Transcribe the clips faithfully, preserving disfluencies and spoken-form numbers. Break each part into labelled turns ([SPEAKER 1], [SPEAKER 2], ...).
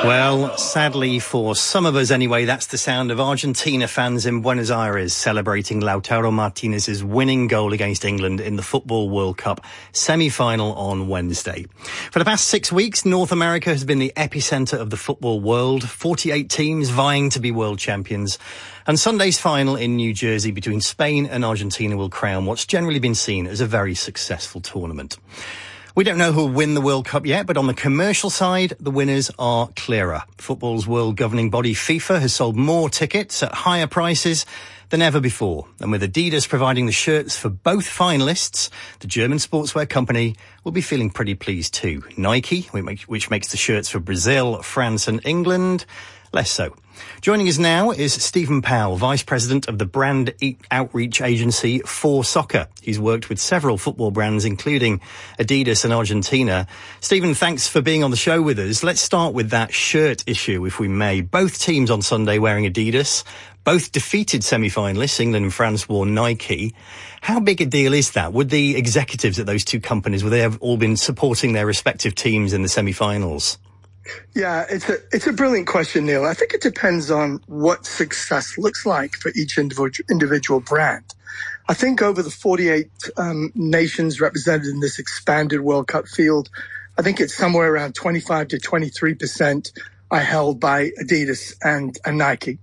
[SPEAKER 1] Well, sadly for some of us anyway, that's the sound of Argentina fans in Buenos Aires celebrating Lautaro Martinez's winning goal against England in the Football World Cup semi-final on Wednesday. For the past six weeks, North America has been the epicenter of the football world, forty-eight teams vying to be world champions. And Sunday's final in New Jersey between Spain and Argentina will crown what's generally been seen as a very successful tournament. We don't know who will win the World Cup yet, but on the commercial side, the winners are clearer. Football's world governing body FIFA has sold more tickets at higher prices than ever before. And with Adidas providing the shirts for both finalists, the German sportswear company will be feeling pretty pleased too. Nike, which makes the shirts for Brazil, France and England, less so. Joining us now is Stephen Powell, Vice President of the brand outreach agency For Soccer. He's worked with several football brands, including Adidas and Argentina. Stephen, thanks for being on the show with us. Let's start with that shirt issue, if we may. Both teams on Sunday wearing Adidas. Both defeated semi-finalists. England and France wore Nike. How big a deal is that? Would the executives at those two companies, would they have all been supporting their respective teams in the semi-finals?
[SPEAKER 2] Yeah, it's a it's a brilliant question, Neil. I think it depends on what success looks like for each individual individual brand. I think over the forty-eight um, nations represented in this expanded World Cup field, I think it's somewhere around twenty-five to twenty-three percent are held by Adidas and, and Nike.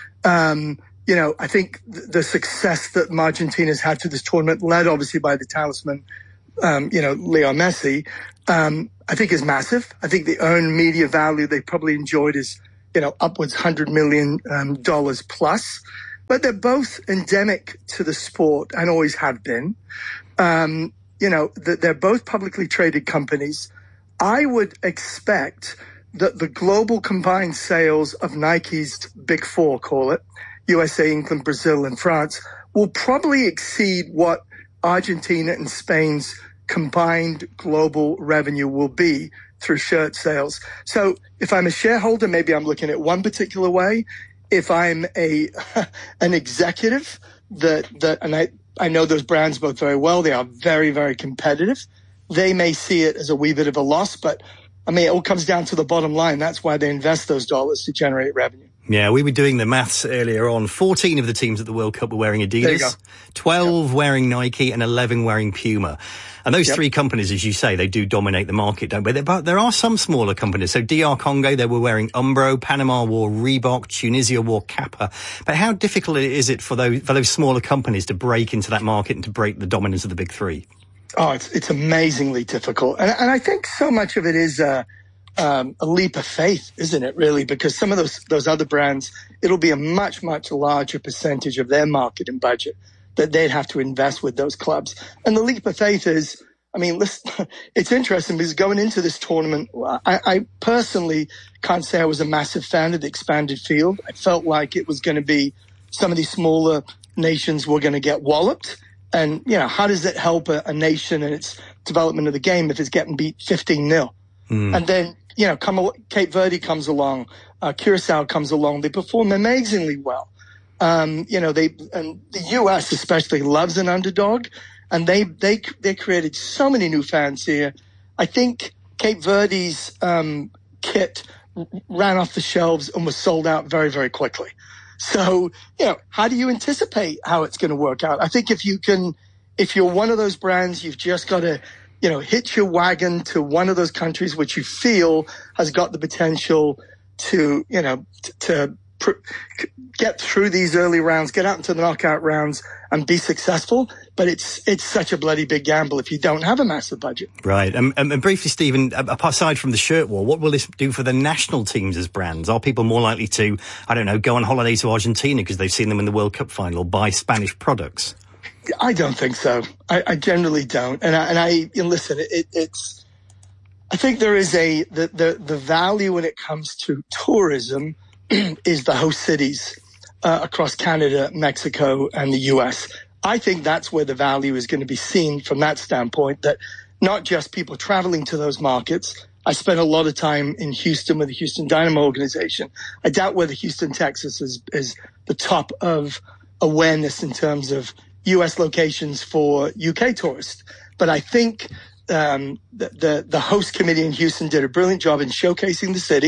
[SPEAKER 2] Um, you know, I think the success that Argentina's had to this tournament, led obviously by the talisman, um, you know, Leo Messi, um, I think is massive. I think the earned media value they probably enjoyed is, you know, upwards one hundred million dollars um, plus. But they're both endemic to the sport and always have been. Um, you know, they're both publicly traded companies. I would expect that the global combined sales of Nike's big four, call it, U S A, England, Brazil, and France, will probably exceed what Argentina and Spain's combined global revenue will be through shirt sales. So if I'm a shareholder, maybe I'm looking at one particular way. If I'm a an executive that that and I, I know those brands both very well, they are very, very competitive. They may see it as a wee bit of a loss, but I mean, it all comes down to the bottom line. That's why they invest those dollars to generate revenue.
[SPEAKER 1] Yeah, we were doing the maths earlier on. fourteen of the teams at the World Cup were wearing Adidas, twelve yep. wearing Nike, and eleven wearing Puma. And those yep. three companies, as you say, they do dominate the market, don't they? But there are some smaller companies. So D R Congo, they were wearing Umbro, Panama wore Reebok, Tunisia wore Kappa. But how difficult is it for those, for those smaller companies to break into that market and to break the dominance of the big three?
[SPEAKER 2] Oh, it's, it's amazingly difficult. And, and I think so much of it is uh, um, a leap of faith, isn't it, really? Because some of those, those other brands, it'll be a much, much larger percentage of their marketing budget that they'd have to invest with those clubs. And the leap of faith is, I mean, listen, it's interesting because going into this tournament, I, I personally can't say I was a massive fan of the expanded field. I felt like it was going to be some of these smaller nations were going to get walloped. And, you know, how does it help a, a nation and its development of the game if it's getting beat fifteen nil? Mm. And then, you know, come, Cape Verde comes along, uh, Curacao comes along. They perform amazingly well. Um, you know, they, and the U S especially loves an underdog, and they, they, they created so many new fans here. I think Cape Verde's, um, kit ran off the shelves and was sold out very, very quickly. So, you know, how do you anticipate how it's going to work out? I think if you can, if you're one of those brands, you've just got to, you know, hitch your wagon to one of those countries which you feel has got the potential to, you know, t- to, Pr- get through these early rounds, get out into the knockout rounds and be successful. But it's it's such a bloody big gamble if you don't have a massive budget.
[SPEAKER 1] Right. Um, and briefly, Stephen, aside from the shirt war, what will this do for the national teams as brands? Are people more likely to, I don't know, go on holiday to Argentina because they've seen them in the World Cup final, or buy Spanish products?
[SPEAKER 2] I don't think so. I, I generally don't. And I, and I you know, listen, it, it's, I think there is a, the, the, the value when it comes to tourism is the host cities uh, across Canada, Mexico, and the U S. I think that's where the value is going to be seen from that standpoint, that not just people traveling to those markets. I spent a lot of time in Houston with the Houston Dynamo organization. I doubt whether Houston, Texas is, is the top of awareness in terms of U S locations for U K tourists. But I think um, the, the, the host committee in Houston did a brilliant job in showcasing the city.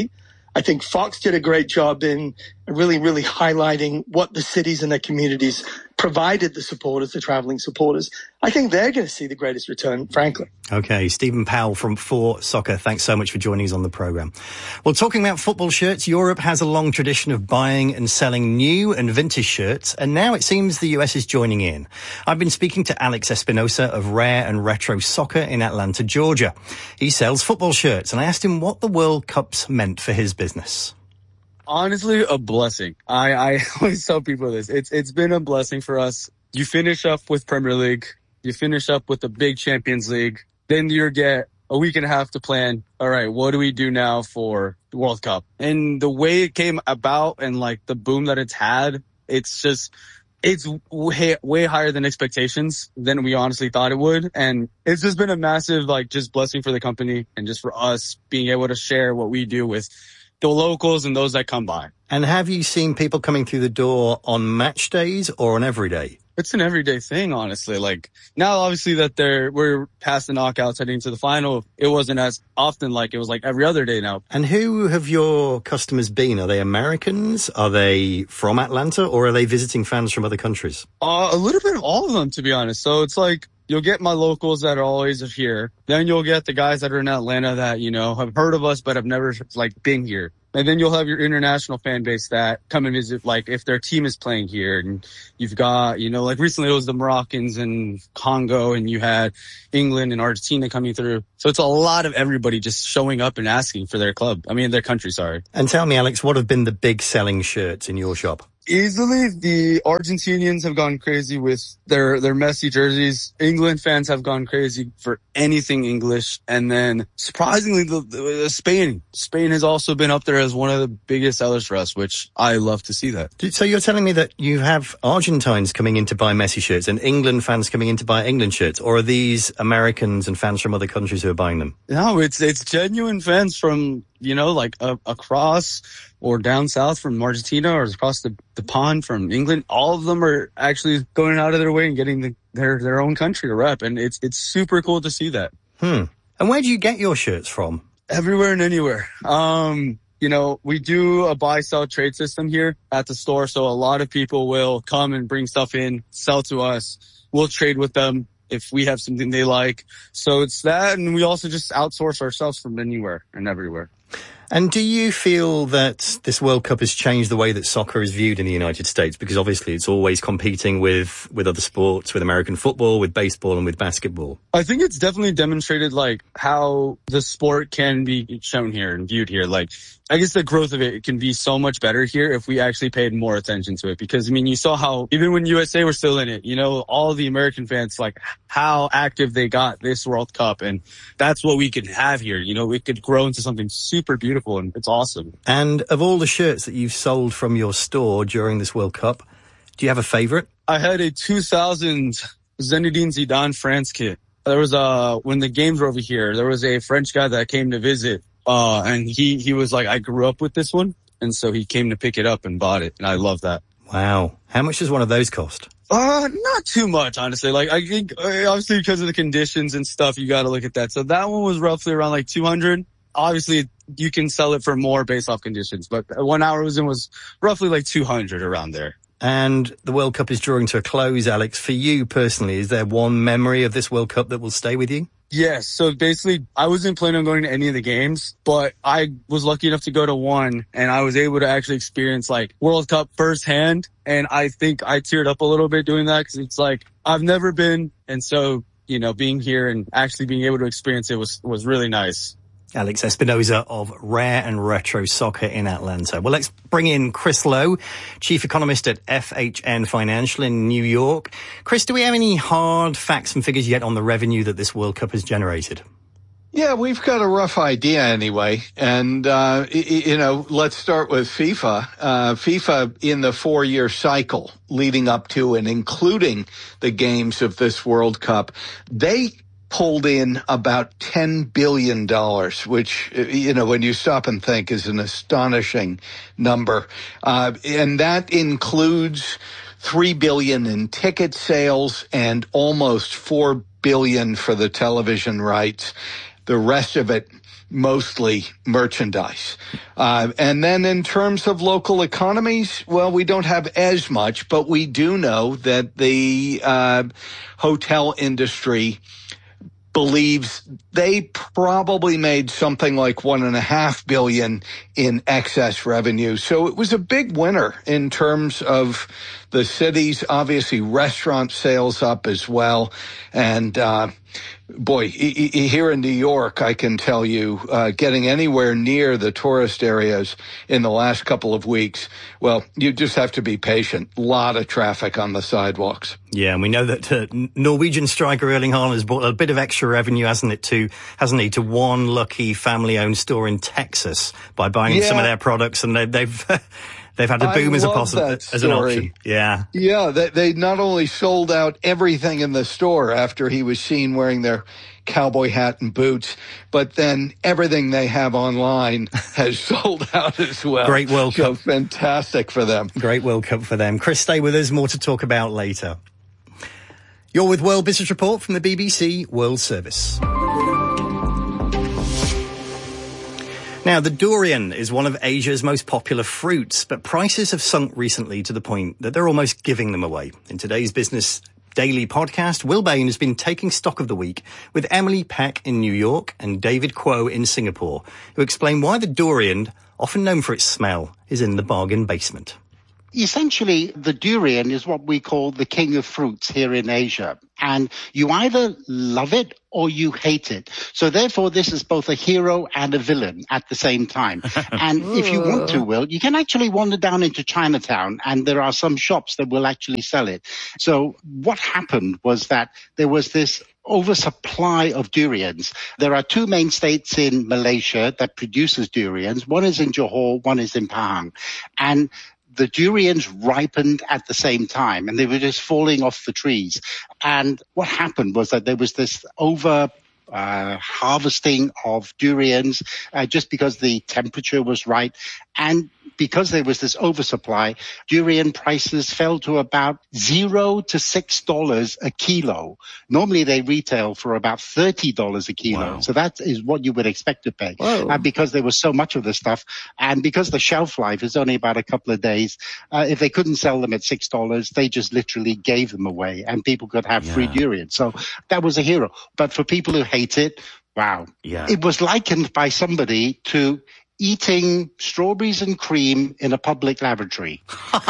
[SPEAKER 2] I think Fox did a great job in really, really highlighting what the cities and their communities provided the supporters, the traveling supporters. I think they're going to see the greatest return, frankly.
[SPEAKER 1] Okay, Stephen Powell from four Soccer, thanks so much for joining us on the programme. Well, talking about football shirts, Europe has a long tradition of buying and selling new and vintage shirts, and now it seems the U S is joining in. I've been speaking to Alex Espinosa of Rare and Retro Soccer in Atlanta, Georgia. He sells football shirts, and I asked him what the World Cup's meant for his business.
[SPEAKER 3] Honestly, a blessing. I, I always tell people this. It's It's been a blessing for us. You finish up with Premier League. You finish up with the big Champions League. Then you get a week and a half to plan. All right, what do we do now for the World Cup? And the way it came about and like the boom that it's had, it's just, it's way, way higher than expectations than we honestly thought it would. And it's just been a massive, like, just blessing for the company and just for us being able to share what we do with the locals and those that come by.
[SPEAKER 1] And have you seen people coming through the door on match days or on every day?
[SPEAKER 3] It's an everyday thing, honestly. Like, now obviously that they're, we're past the knockouts heading to the final, it wasn't as often, like it was like every other day now.
[SPEAKER 1] And who have your customers been? Are they Americans? Are they from Atlanta, or are they visiting fans from other countries?
[SPEAKER 3] Uh, a little bit of all of them, to be honest. So it's like, you'll get my locals that are always here. Then you'll get the guys that are in Atlanta that, you know, have heard of us but have never, like, been here. And then you'll have your international fan base that come and visit, like, if their team is playing here. And you've got, you know, like recently it was the Moroccans and Congo, and you had England and Argentina coming through. So it's a lot of everybody just showing up and asking for their club. I mean, their country, sorry.
[SPEAKER 1] And tell me, Alex, what have been the big selling shirts in your shop?
[SPEAKER 3] Easily, the Argentinians have gone crazy with their, their Messi jerseys. England fans have gone crazy for anything English. And then, surprisingly, the, the Spain. Spain has also been up there as one of the biggest sellers for us, which I love to see that.
[SPEAKER 1] So you're telling me that you have Argentines coming in to buy Messi shirts and England fans coming in to buy England shirts? Or are these Americans and fans from other countries who are buying them?
[SPEAKER 3] No, it's it's genuine fans from, you know, like uh, across or down south from Argentina or across the, the pond from England. All of them are actually going out of their way and getting the, their their own country to rep. And it's it's super cool to see that.
[SPEAKER 1] Hmm. And where do you get your shirts from?
[SPEAKER 3] Everywhere and anywhere. Um, you know, we do a buy, sell, trade system here at the store. So a lot of people will come and bring stuff in, sell to us. We'll trade with them if we have something they like. So it's that. And we also just outsource ourselves from anywhere and everywhere.
[SPEAKER 1] And do you feel that this World Cup has changed the way that soccer is viewed in the United States? Because obviously it's always competing with, with other sports, with American football, with baseball and with basketball.
[SPEAKER 3] I think it's definitely demonstrated like how the sport can be shown here and viewed here. Like, I guess the growth of it can be so much better here if we actually paid more attention to it. Because, I mean, you saw how, even when U S A were still in it, you know, all the American fans, like, how active they got this World Cup. And that's what we could have here. You know, it could grow into something super beautiful, and it's awesome.
[SPEAKER 1] And of all the shirts that you've sold from your store during this World Cup, do you have a favorite?
[SPEAKER 3] I had a two thousand Zinedine Zidane France kit. There was a, when the games were over here, there was a French guy that came to visit. Uh, and he, he was like, I grew up with this one. And so he came to pick it up and bought it. And I love that.
[SPEAKER 1] Wow. How much does one of those cost?
[SPEAKER 3] Uh, not too much, honestly. Like, I think, obviously because of the conditions and stuff, you got to look at that. So that one was roughly around like two hundred. Obviously, you can sell it for more based off conditions, but one hour was in was roughly like two hundred around there.
[SPEAKER 1] And the World Cup is drawing to a close, Alex. For you personally, is there one memory of this World Cup that will stay with you?
[SPEAKER 3] Yes. So basically, I wasn't planning on going to any of the games, but I was lucky enough to go to one, and I was able to actually experience like World Cup firsthand. And I think I teared up a little bit doing that because it's like I've never been. And so, you know, being here and actually being able to experience it was, was really nice.
[SPEAKER 1] Alex Espinosa of Rare and Retro Soccer in Atlanta. Well, let's bring in Chris Lowe, Chief Economist at F H N Financial in New York. Chris, do we have any hard facts and figures yet on the revenue that this World Cup has generated?
[SPEAKER 4] Yeah, we've got a rough idea anyway. And, uh, you know, let's start with FIFA. Uh, FIFA in the four-year cycle leading up to and including the games of this World Cup, they pulled in about ten billion dollars, which, you know, when you stop and think is an astonishing number. Uh, and that includes three billion dollars in ticket sales and almost four billion dollars for the television rights. The rest of it, mostly merchandise. Uh, and then in terms of local economies, well, we don't have as much, but we do know that the uh, hotel industry believes they probably made something like one and a half billion in excess revenue. So it was a big winner in terms of the cities. Obviously, restaurant sales up as well. And, uh, boy, e- e- here in New York, I can tell you, uh, getting anywhere near the tourist areas in the last couple of weeks, well, you just have to be patient. A lot of traffic on the sidewalks.
[SPEAKER 1] Yeah, and we know that uh, Norwegian striker Erling Haaland has brought a bit of extra revenue, hasn't it, to, hasn't he, to one lucky family-owned store in Texas by buying
[SPEAKER 4] Yeah.
[SPEAKER 1] some of their products, and they, they've they've had a boom
[SPEAKER 4] I
[SPEAKER 1] as a
[SPEAKER 4] love
[SPEAKER 1] possi-
[SPEAKER 4] that
[SPEAKER 1] as an
[SPEAKER 4] story.
[SPEAKER 1] option. Yeah,
[SPEAKER 4] Yeah, they, they not only sold out everything in the store after he was seen wearing their cowboy hat and boots, but then everything they have online has sold out as well.
[SPEAKER 1] Great World
[SPEAKER 4] so
[SPEAKER 1] Cup.
[SPEAKER 4] Fantastic for them.
[SPEAKER 1] Great World Cup for them. Chris, stay with us. More to talk about later. You're with World Business Report from the B B C World Service. Now, the durian is one of Asia's most popular fruits, but prices have sunk recently to the point that they're almost giving them away. In today's Business Daily podcast, Will Bain has been taking stock of the week with Emily Peck in New York and David Kuo in Singapore, who explain why the durian, often known for its smell, is in the bargain basement.
[SPEAKER 5] Essentially, the durian is what we call the king of fruits here in Asia. And you either love it or you hate it. So therefore, this is both a hero and a villain at the same time. And if you want to, Will, you can actually wander down into Chinatown, and there are some shops that will actually sell it. So what happened was that there was this oversupply of durians. There are two main states in Malaysia that produces durians. One is in Johor, one is in Pahang. And the durians ripened at the same time, and they were just falling off the trees. And what happened was that there was this over uh, harvesting of durians uh, just because the temperature was right. And because there was this oversupply, durian prices fell to about zero to six dollars a kilo. Normally they retail for about thirty dollars a kilo.
[SPEAKER 1] Wow.
[SPEAKER 5] So that is what you would expect to pay.
[SPEAKER 1] Whoa.
[SPEAKER 5] Uh, because there was so much of this stuff, and because the shelf life is only about a couple of days, uh, if they couldn't sell them at six dollars, they just literally gave them away, and people could have
[SPEAKER 1] Yeah.
[SPEAKER 5] free durian. So that was a hero. But for people who hate it, wow.
[SPEAKER 1] Yeah.
[SPEAKER 5] It was likened by somebody to eating strawberries and cream in a public lavatory.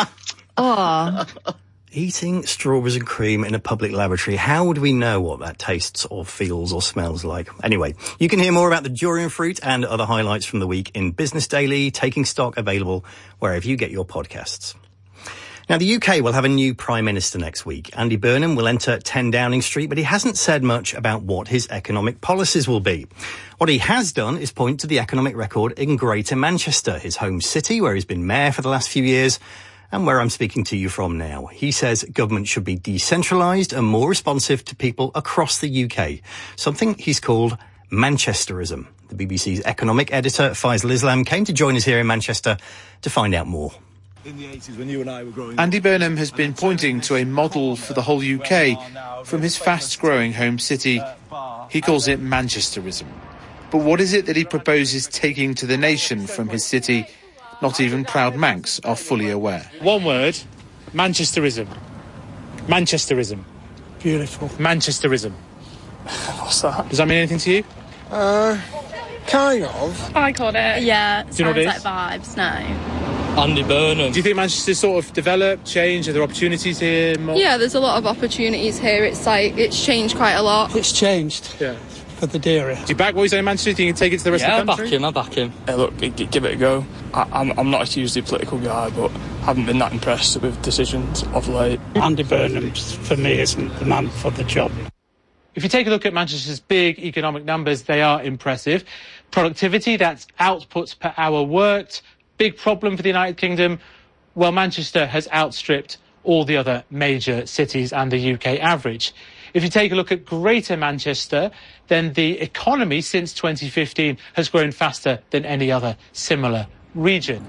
[SPEAKER 6] Oh,
[SPEAKER 1] Eating strawberries and cream in a public lavatory. How would we know what that tastes or feels or smells like? Anyway, you can hear more about the durian fruit and other highlights from the week in Business Daily, Taking Stock, available wherever you get your podcasts. Now, the U K will have a new Prime Minister next week. Andy Burnham will enter ten Downing Street, but he hasn't said much about what his economic policies will be. What he has done is point to the economic record in Greater Manchester, his home city, where he's been mayor for the last few years, and where I'm speaking to you from now. He says government should be decentralised and more responsive to people across the U K, something he's called Manchesterism. The B B C's economic editor, Faisal Islam, came to join us here in Manchester to find out more.
[SPEAKER 7] In the eighties, when you and I were growing
[SPEAKER 8] Andy Burnham has been pointing to a model for the whole U K from his fast-growing home city. He calls it Manchesterism. But what is it that he proposes taking to the nation from his city? Not even proud Manx are fully aware.
[SPEAKER 9] One word, Manchesterism. Manchesterism.
[SPEAKER 10] Beautiful.
[SPEAKER 9] Manchesterism.
[SPEAKER 10] What's that?
[SPEAKER 9] Does that mean anything to you?
[SPEAKER 10] Uh, kind of.
[SPEAKER 11] I called it. Yeah,
[SPEAKER 9] Do you know what it
[SPEAKER 11] sounds like vibes, no.
[SPEAKER 9] Andy Burnham. Do you think Manchester's sort of developed, changed? Are there opportunities here? More?
[SPEAKER 11] Yeah, there's a lot of opportunities here. It's like, it's changed quite a lot.
[SPEAKER 10] It's changed
[SPEAKER 9] Yeah.
[SPEAKER 10] for the dairy.
[SPEAKER 9] Do you back what you say in Manchester? Do you think you can take it to the rest
[SPEAKER 12] Yeah,
[SPEAKER 9] of the
[SPEAKER 12] I back
[SPEAKER 9] country?
[SPEAKER 12] him, I back him. Uh, look, g- g- give it a go. I, I'm, I'm not a hugely political guy, but haven't been that impressed with decisions of late.
[SPEAKER 10] Andy Burnham, for me, isn't the man for the job.
[SPEAKER 9] If you take a look at Manchester's big economic numbers, they are impressive. Productivity, that's outputs per hour worked. Big problem for the United Kingdom. Well, Manchester has outstripped all the other major cities and the U K average. If you take a look at Greater Manchester, then the economy since twenty fifteen has grown faster than any other similar region.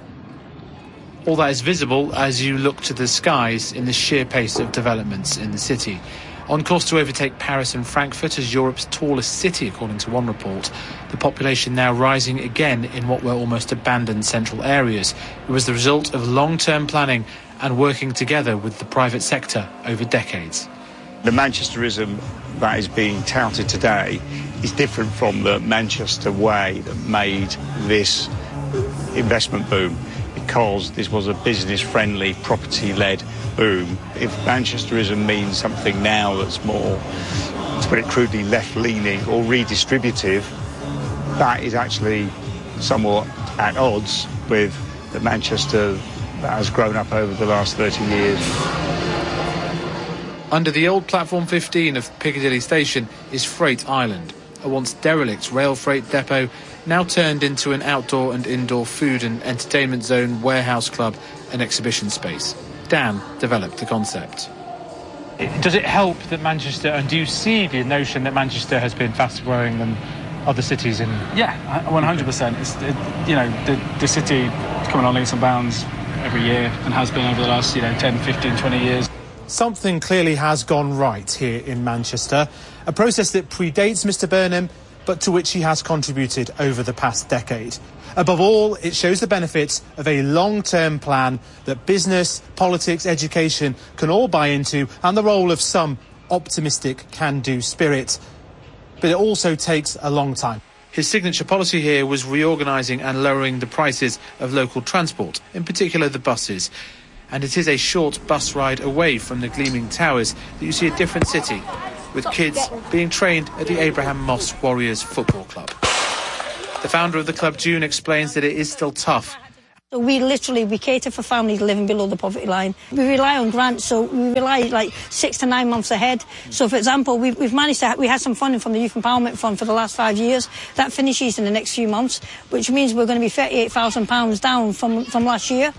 [SPEAKER 8] All that is visible as you look to the skies in the sheer pace of developments in the city. On course to overtake Paris and Frankfurt as Europe's tallest city, according to one report. The population now rising again in what were almost abandoned central areas. It was the result of long-term planning and working together with the private sector over decades.
[SPEAKER 13] The Manchesterism that is being touted today is different from the Manchester way that made this investment boom, because this was a business-friendly, property-led boom. If Manchesterism means something now that's more, to put it crudely, left-leaning or redistributive, that is actually somewhat at odds with the Manchester that has grown up over the last thirty years.
[SPEAKER 8] Under the old Platform fifteen of Piccadilly Station is Freight Island, a once derelict rail freight depot now turned into an outdoor and indoor food and entertainment zone, warehouse club and exhibition space. Dan developed the concept.
[SPEAKER 9] Does it help that Manchester, and do you see the notion that Manchester has been faster growing than other cities in?
[SPEAKER 14] Yeah, one hundred percent. It's, it, you know, the, the city is coming on leaps and bounds every year and has been over the last, you know, ten, fifteen, twenty years.
[SPEAKER 15] Something clearly has gone right here in Manchester, a process that predates Mr Burnham, but to which he has contributed over the past decade. Above all, it shows the benefits of a long-term plan that business, politics, education can all buy into, and the role of some optimistic can-do spirit. But it also takes a long time.
[SPEAKER 8] His signature policy here was reorganising and lowering the prices of local transport, in particular the buses. And it is a short bus ride away from the gleaming towers that you see a different city, with kids being trained at the Abraham Moss Warriors Football Club. The founder of the club, June, explains that it is still tough.
[SPEAKER 16] So we literally, we cater for families living below the poverty line. We rely on grants, so we rely like six to nine months ahead. So, for example, we've, we've managed to, ha we had some funding from the Youth Empowerment Fund for the last five years. That finishes in the next few months, which means we're going to be thirty-eight thousand pounds down from, from last year.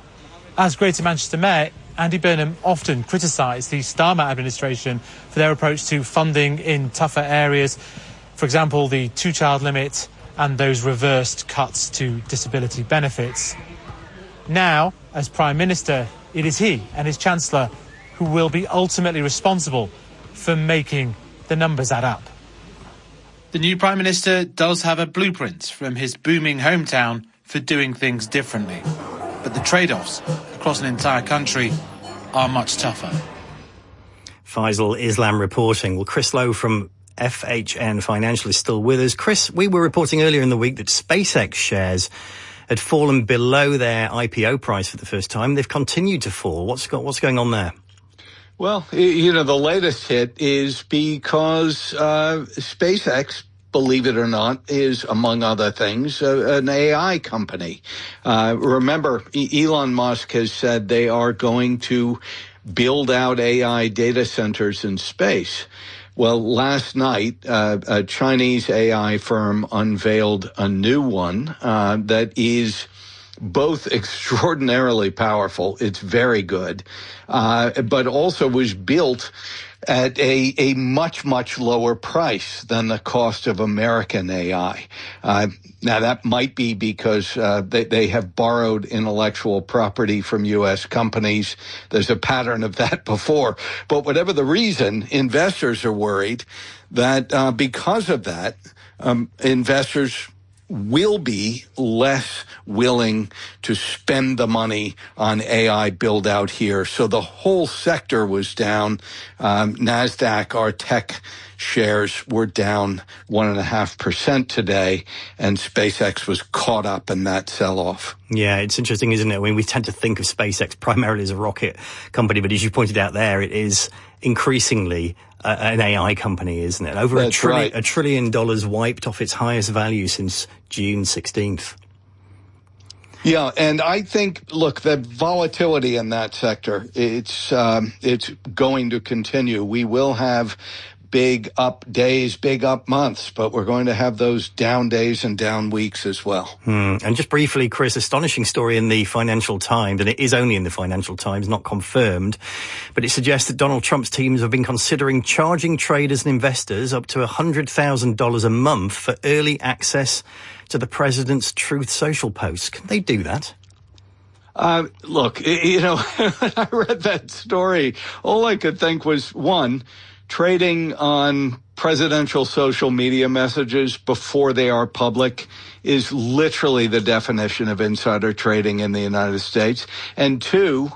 [SPEAKER 15] As Greater Manchester Mayor, Andy Burnham often criticised the Starmer administration for their approach to funding in tougher areas. For example, the two-child limit and those reversed cuts to disability benefits. Now, as Prime Minister, it is he and his Chancellor who will be ultimately responsible for making the numbers add up.
[SPEAKER 8] The new Prime Minister does have a blueprint from his booming hometown for doing things differently. But the trade-offs across an entire country are much tougher.
[SPEAKER 1] Faisal Islam reporting. Well, Chris Lowe from F H N Financial is still with us. Chris, we were reporting earlier in the week that SpaceX shares had fallen below their I P O price for the first time. They've continued to fall. What's got, what's going on there?
[SPEAKER 4] Well, you know, the latest hit is because uh, SpaceX, believe it or not, is, among other things, uh, an A I company. Uh, remember, e- Elon Musk has said they are going to build out A I data centers in space. Well, last night, uh, a Chinese A I firm unveiled a new one uh, that is both extraordinarily powerful, it's very good, uh, but also was built at a, a much, much lower price than the cost of American A I. Uh, now, that might be because uh, they, they have borrowed intellectual property from U S companies. There's a pattern of that before. But whatever the reason, investors are worried that uh, because of that, um, investors will be less willing to spend the money on A I build out here. So the whole sector was down. Um, NASDAQ, our tech shares were down one and a half percent today, and SpaceX was caught up in that sell-off.
[SPEAKER 1] Yeah, it's interesting, isn't it? I mean, we tend to think of SpaceX primarily as a rocket company, but as you pointed out there, it is increasingly uh, an A I company, isn't it? Over
[SPEAKER 4] That's
[SPEAKER 1] a, trillion,
[SPEAKER 4] right.
[SPEAKER 1] a trillion dollars wiped off its highest value since June sixteenth.
[SPEAKER 4] Yeah, and I think, look, the volatility in that sector, it's um, it's going to continue. We will have big up days, big up months, but we're going to have those down days and down weeks as well.
[SPEAKER 1] Hmm. And just briefly, Chris, astonishing story in the Financial Times, and it is only in the Financial Times, not confirmed, but it suggests that Donald Trump's teams have been considering charging traders and investors up to one hundred thousand dollars a month for early access to the president's Truth Social posts. Can they do that?
[SPEAKER 4] Uh, look, you know, when I read that story, all I could think was, one, trading on presidential social media messages before they are public is literally the definition of insider trading in the United States. And two,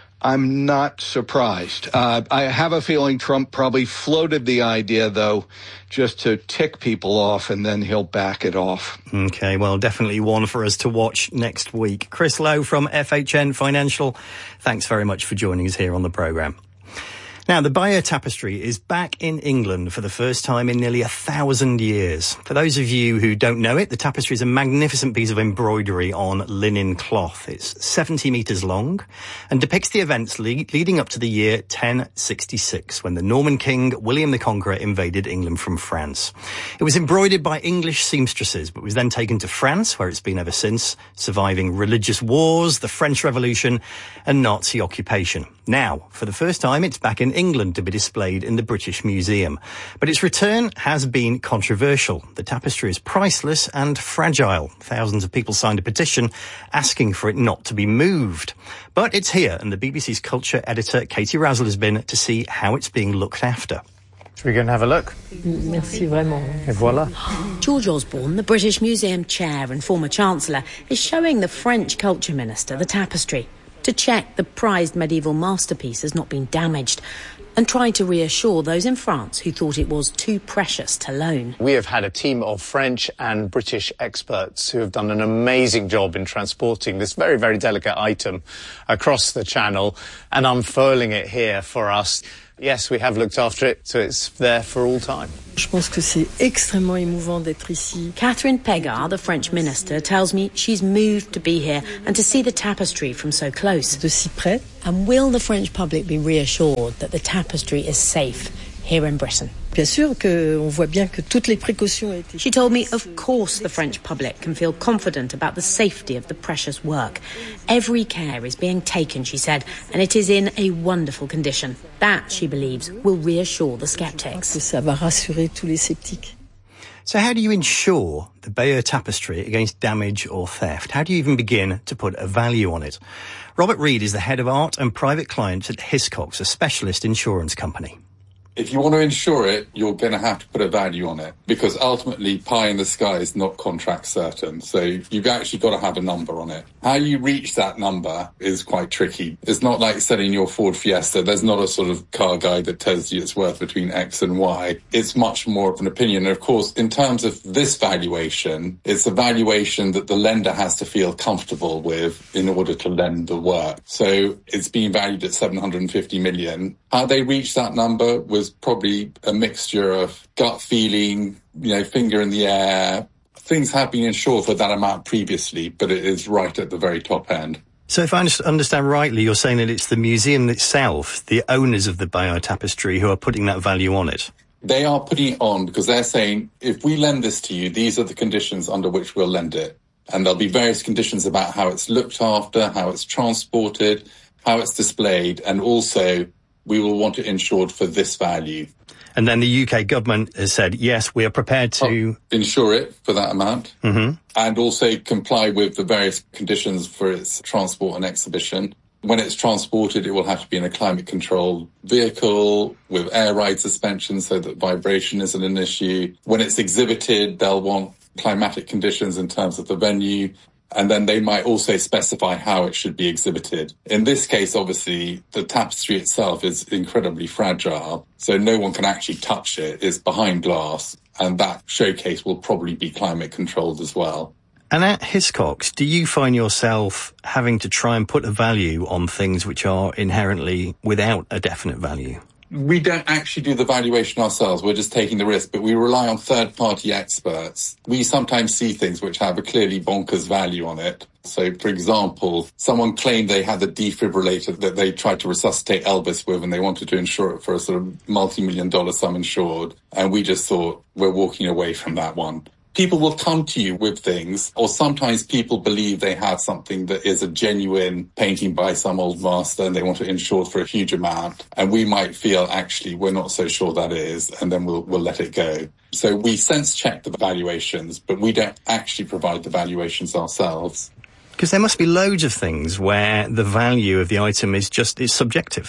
[SPEAKER 4] I'm not surprised. Uh, I have a feeling Trump probably floated the idea, though, just to tick people off, and then he'll back it off.
[SPEAKER 1] Okay, well, definitely one for us to watch next week. Chris Lowe from F H N Financial, thanks very much for joining us here on the programme. Now, the Bayeux Tapestry is back in England for the first time in nearly a thousand years. For those of you who don't know it, the tapestry is a magnificent piece of embroidery on linen cloth. It's seventy metres long and depicts the events le- leading up to the year ten sixty-six, when the Norman king William the Conqueror invaded England from France. It was embroidered by English seamstresses, but was then taken to France, where it's been ever since, surviving religious wars, the French Revolution and Nazi occupation. Now, for the first time, it's back in England to be displayed in the British Museum. But its return has been controversial. The tapestry is priceless and fragile. Thousands of people signed a petition asking for it not to be moved. But it's here, and the B B C's culture editor, Katie Razzle, has been to see how it's being looked after.
[SPEAKER 17] Should we go and have a look?
[SPEAKER 18] Merci vraiment.
[SPEAKER 17] Et voilà.
[SPEAKER 18] George Osborne, the British Museum chair and former Chancellor, is showing the French Culture Minister the tapestry to check the prized medieval masterpiece has not been damaged, and trying to reassure those in France who thought it was too precious to loan.
[SPEAKER 17] We have had a team of French and British experts who have done an amazing job in transporting this very, very delicate item across the channel and unfurling it here for us. Yes, we have looked after it, so it's there for all time.
[SPEAKER 18] Je pense que c'est extrêmement émouvant d'être ici. Catherine Pégard, the French minister, tells me she's moved to be here and to see the tapestry from so close.
[SPEAKER 19] De si près.
[SPEAKER 18] And will the French public be reassured that the tapestry is safe here in Britain?
[SPEAKER 19] Bien sûr que on voit bien que toutes les précautions ont été.
[SPEAKER 18] She told me, of course, the French public can feel confident about the safety of the precious work. Every care is being taken, she said, and it is in a wonderful condition. That, she believes, will reassure the sceptics.
[SPEAKER 19] Ça va rassurer tous les sceptiques.
[SPEAKER 1] So how do you insure the Bayeux Tapestry against damage or theft? How do you even begin to put a value on it? Robert Reed is the head of art and private clients at Hiscox, a specialist insurance company.
[SPEAKER 20] If you want to insure it, you're going to have to put a value on it, because ultimately pie in the sky is not contract certain. So you've actually got to have a number on it. How you reach that number is quite tricky. It's not like selling your Ford Fiesta. There's not a sort of car guide that tells you it's worth between X and Y. It's much more of an opinion. And of course, in terms of this valuation, it's a valuation that the lender has to feel comfortable with in order to lend the work. So it's being valued at seven hundred fifty million. How they reached that number was probably a mixture of gut feeling, you know, finger in the air. Things have been insured for that amount previously, but it is right at the very top end.
[SPEAKER 1] So if I understand rightly, you're saying that it's the museum itself, the owners of the Bayeux Tapestry, who are putting that value on it?
[SPEAKER 20] They are putting it on because they're saying, if we lend this to you, these are the conditions under which we'll lend it. And there'll be various conditions about how it's looked after, how it's transported, how it's displayed, and also we will want it insured for this value.
[SPEAKER 1] And then the U K government has said, yes, we are prepared to...
[SPEAKER 20] Oh, insure it for that amount.
[SPEAKER 1] Mm-hmm.
[SPEAKER 20] And also comply with the various conditions for its transport and exhibition. When it's transported, it will have to be in a climate-controlled vehicle with air ride suspension so that vibration isn't an issue. When it's exhibited, they'll want climatic conditions in terms of the venue. And then they might also specify how it should be exhibited. In this case, obviously, the tapestry itself is incredibly fragile, so no one can actually touch it. It's behind glass, and that showcase will probably be climate controlled as well.
[SPEAKER 1] And at Hiscox, do you find yourself having to try and put a value on things which are inherently without a definite value?
[SPEAKER 20] We don't actually do the valuation ourselves. We're just taking the risk, but we rely on third-party experts. We sometimes see things which have a clearly bonkers value on it. So, for example, someone claimed they had the defibrillator that they tried to resuscitate Elvis with, and they wanted to insure it for a sort of multi-million dollar sum insured. And we just thought, we're walking away from that one. People will come to you with things, or sometimes people believe they have something that is a genuine painting by some old master and they want it insured for a huge amount. And we might feel, actually, we're not so sure that is, and then we'll, we'll let it go. So we sense check the valuations, but we don't actually provide the valuations ourselves.
[SPEAKER 1] Because there must be loads of things where the value of the item is just is subjective.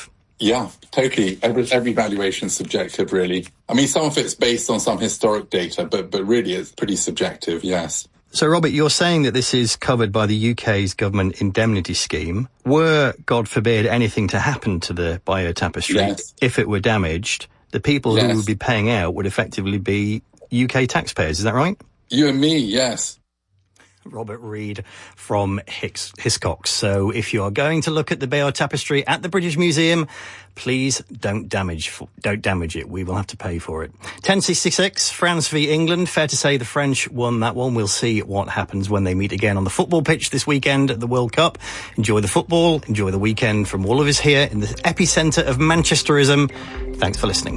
[SPEAKER 20] Yeah, totally. Every, every valuation is subjective, really. I mean, some of it's based on some historic data, but, but really it's pretty subjective, yes.
[SPEAKER 1] So, Robert, you're saying that this is covered by the U K's government indemnity scheme. Were, God forbid, anything to happen to the Bayeux Tapestry, yes. if it were damaged, the people yes. who would be paying out would effectively be U K taxpayers. Is that right?
[SPEAKER 20] You and me, yes.
[SPEAKER 1] Robert Reid from Hicks, Hiscox. So if you are going to look at the Bayeux Tapestry at the British Museum, please don't damage don't damage it. We will have to pay for it. ten sixty-six, France v England. Fair to say the French won that one. We'll see what happens when they meet again on the football pitch this weekend at the World Cup. Enjoy the football. Enjoy the weekend from all of us here in the epicentre of Manchesterism. Thanks for listening.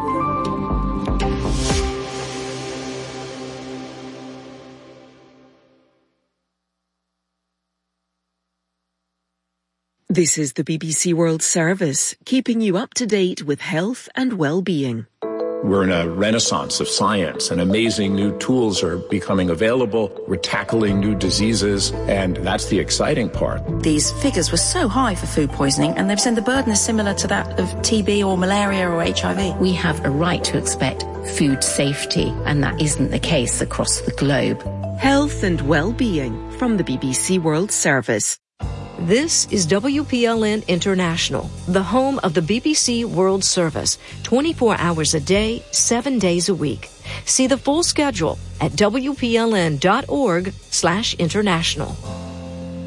[SPEAKER 21] This is the B B C World Service, keeping you up to date with health and well-being.
[SPEAKER 22] We're in a renaissance of science, and amazing new tools are becoming available. We're tackling new diseases, and that's the exciting part.
[SPEAKER 23] These figures were so high for food poisoning, and they've said the burden is similar to that of T B or malaria or H I V.
[SPEAKER 24] We have a right to expect food safety, and that isn't the case across the globe.
[SPEAKER 21] Health and well-being from the B B C World Service.
[SPEAKER 25] This is W P L N International, the home of the B B C World Service, twenty-four hours a day, seven days a week. See the full schedule at W P L N dot org slash international.